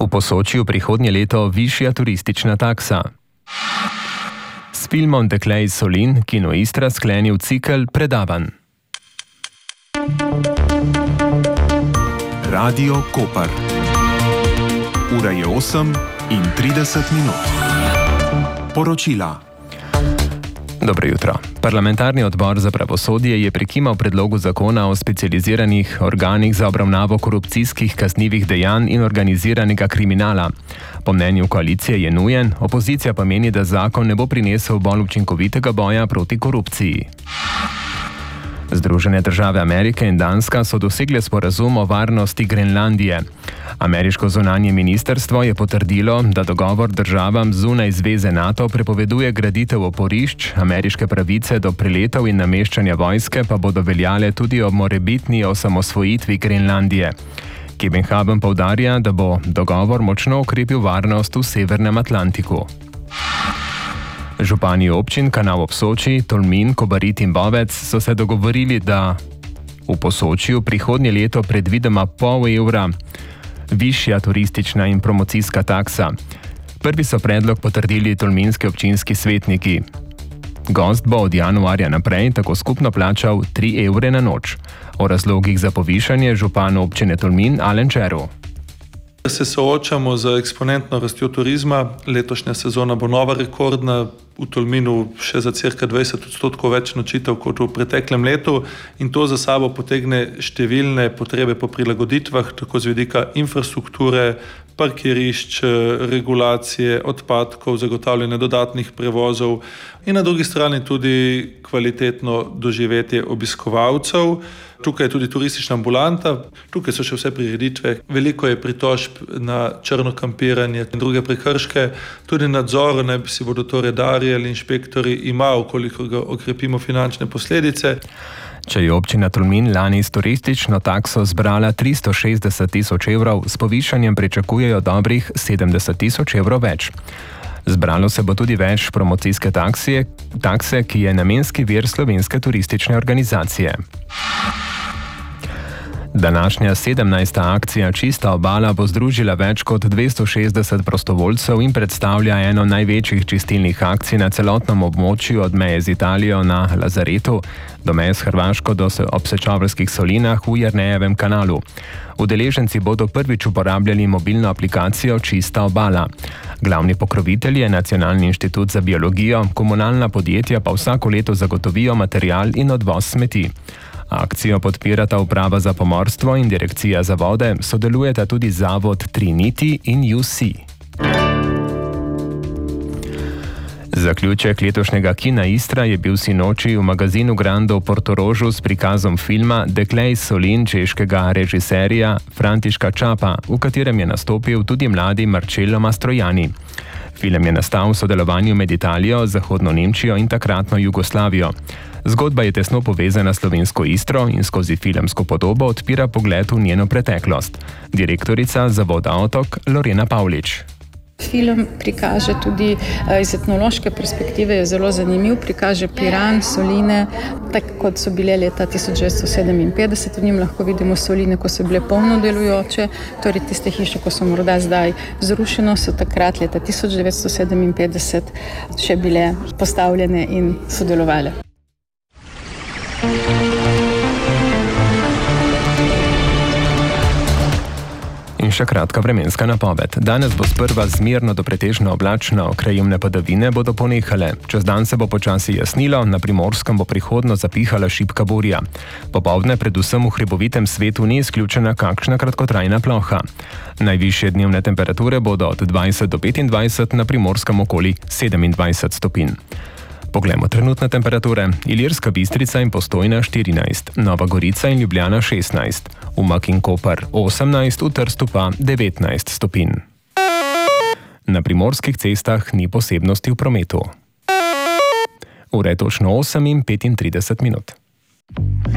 V Posočju prihodnje leto višja turistična taksa. S filmom Dekle iz Solin Kino Istra sklenil cikel predavanj. Radio Koper. Ura je 8:30. Poročila. Dobro jutro. Parlamentarni odbor za pravosodje je prikimal predlogu zakona o specializiranih organih za obravnavo korupcijskih kaznivih dejanj in organiziranega kriminala. Po mnenju koalicije je nujen, opozicija pa meni, da zakon ne bo prinesel bolj učinkovitega boja proti korupciji. Združene države Amerike in Danska so dosegle sporazum o varnosti Grenlandije. Ameriško zunanje ministrstvo je potrdilo, da dogovor državam zunaj zveze NATO prepoveduje graditev oporišč, ameriške pravice do preletov in nameščanja vojske pa bodo veljale tudi ob morebitni osamosvojitvi Grenlandije. Kebenhavn poudarja, da bo dogovor močno okrepil varnost v Severnem Atlantiku. Župani občin Kanal ob Soči, Tolmin, Kobarid in Bovec so se dogovorili, da v Posočju prihodnje leto predvidoma €0,5 višja turistična in promocijska taksa. Prvi so predlog potrdili tolminski občinski svetniki. Gost bo od januarja naprej tako skupno plačal €3 na noč. O razlogih za povišanje župan občine Tolmin Alen Čero. Se soočamo z eksponentno rastjo turizma. Letošnja sezona bo nova rekordna, v Tolminu še za cirka 20% več nočitev kot v preteklem letu in to za sabo potegne številne potrebe po prilagoditvah, tako z vidika infrastrukture, parkirišč, regulacije odpadkov, zagotavljanja dodatnih prevozov in na drugi strani tudi kvalitetno doživetje obiskovalcev. Tukaj je tudi turistična ambulanta, tukaj so še vse prireditve, veliko je pritožb na črno kampiranje in druge prekrške, tudi nadzor naj si bodo to redarji ali inšpektori imeli, koliko ga okrepimo finančne posledice. Če je občina Tolmin lani s turistično takso zbrala 360 tisoč evrov, s povišanjem pričakujejo dobrih 70 tisoč evrov več. Zbralo se bo tudi več promocijske takse, ki je namenski vir slovenske turistične organizacije. Današnja 17. akcija Čista obala bo združila več kot 260 prostovoljcev in predstavlja eno največjih čistilnih akcij na celotnem območju od meje z Italijo na Lazaretu do meje s Hrvaško do ob Sečoveljskih solinah v Jernejevem kanalu. Udeleženci bodo prvič uporabljali mobilno aplikacijo Čista obala. Glavni pokrovitelj je Nacionalni inštitut za biologijo, komunalna podjetja pa vsako leto zagotovijo material in odvoz smeti. Akcijo podpirata Uprava za pomorstvo in Direkcija za vode, sodelujeta tudi Zavod Trinity in UC. Zaključek letošnjega Kina Istra je bil sinoči v magazinu Grando v Portorožu s prikazom filma Dekle iz Solin češkega režiserja Františka Čapa, v katerem je nastopil tudi mladi Marcello Mastrojani. Film je nastal v sodelovanju med Italijo, Zahodno Nemčijo in takratno Jugoslavijo. Zgodba je tesno povezana s slovensko Istro in skozi filmsko podobo odpira pogled v njeno preteklost. Direktorica Zavoda Otok Lorena Pavlič. Film prikaže tudi iz etnološke perspektive, je zelo zanimiv, prikaže Piran, Soline, tako kot so bile leta 1957, v njim lahko vidimo Soline, ko so bile polno delujoče, torej tiste hiše, ko so morda zdaj zrušeno, so takrat leta 1957 še bile postavljene in sodelovale. In še kratka vremenska napoved. Danes bo sprva zmerno do pretežno oblačno, krajevne padavine bodo ponehale. Čez dan se bo počasi jasnilo, na Primorskem bo prihodno zapihala šibka burja. Popoldne predvsem v hribovitem svetu ni izključena kakšna kratkotrajna ploha. Najvišje dnevne temperature bodo od 20 do 25, na Primorskem okoli 27 stopinj. Poglejmo trenutne temperature. Ilirska Bistrica in Postojna 14, Nova Gorica in Ljubljana 16, Umag in Koper 18, v Trstu pa 19 stopinj. Na primorskih cestah ni posebnosti v prometu. Ura je točno 8:35.